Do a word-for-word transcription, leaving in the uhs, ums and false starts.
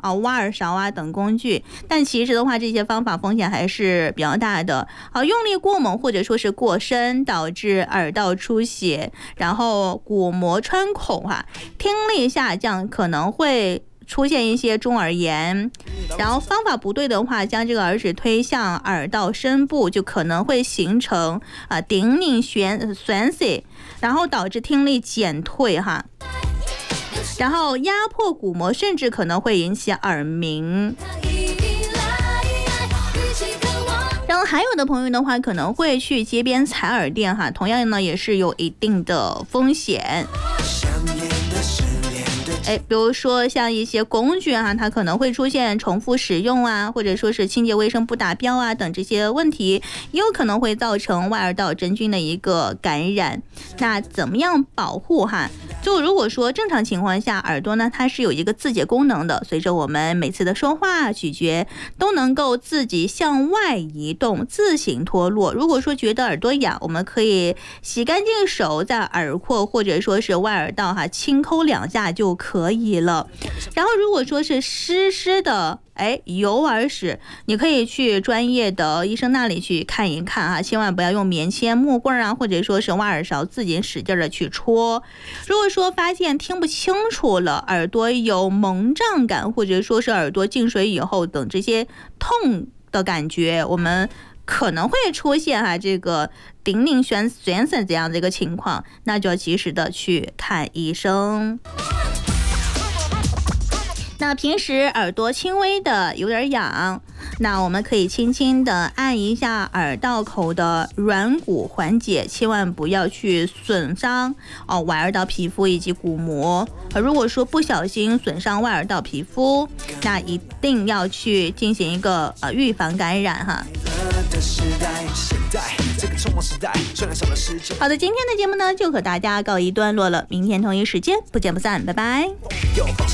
啊、挖耳勺啊等工具，但其实的话，这些方法风险还是比较大的。好，用力过猛或者说是过深，导致耳道出血，然后鼓膜穿孔哈、啊，听力下降，可能会出现一些中耳炎，然后方法不对的话，将这个耳指推向耳道深部，就可能会形成啊顶拧旋旋塞，然后导致听力减退哈。然后压迫鼓膜，甚至可能会引起耳鸣。然后还有的朋友的话，可能会去街边采耳店哈，同样呢也是有一定的风险。哎，比如说像一些工具啊，它可能会出现重复使用啊，或者说是清洁卫生不达标啊等这些问题，也有可能会造成外耳道真菌的一个感染。那怎么样保护哈？就如果说正常情况下，耳朵呢它是有一个自解功能的，随着我们每次的说话、咀嚼都能够自己向外移动，自行脱落。如果说觉得耳朵痒，我们可以洗干净手，在耳廓或者说是外耳道哈轻抠两下就可以了。然后如果说是湿湿的哎，有耳屎，你可以去专业的医生那里去看一看哈，千万不要用棉签、木棍啊，或者说是挖耳勺自己使劲的去戳。如果说发现听不清楚了，耳朵有蒙胀感，或者说是耳朵进水以后等这些痛的感觉，我们可能会出现哈这个顶拧旋旋塞这样的一个情况，那就要及时的去看医生。那平时耳朵轻微的有点痒，那我们可以轻轻的按一下耳道口的软骨缓解，千万不要去损伤哦外耳道皮肤以及鼓膜。如果说不小心损伤外耳道皮肤，那一定要去进行一个呃预防感染哈。好的，今天的节目呢就和大家告一段落了，明天同一时间不见不散，拜拜。